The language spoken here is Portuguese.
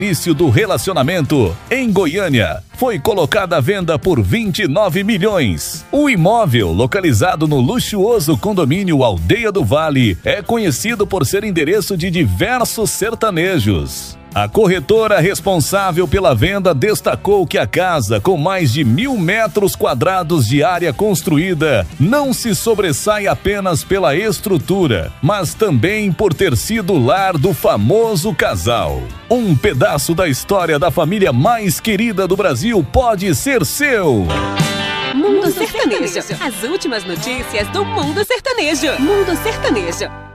Início do relacionamento, em Goiânia, foi colocada à venda por 29 milhões. O imóvel, localizado no luxuoso condomínio Aldeia do Vale, é conhecido por ser endereço de diversos sertanejos. A corretora responsável pela venda destacou que a casa, com mais de 1.000 metros quadrados de área construída, não se sobressai apenas pela estrutura, mas também por ter sido o lar do famoso casal. Um pedaço da história da família mais querida do Brasil pode ser seu. Mundo Sertanejo. As últimas notícias do Mundo Sertanejo. Mundo Sertanejo.